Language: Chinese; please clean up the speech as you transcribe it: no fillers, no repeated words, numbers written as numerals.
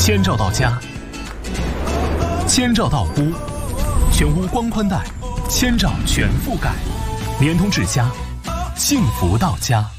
千兆到家，千兆到屋，全屋光宽带，千兆全覆盖，联通至家，幸福到家。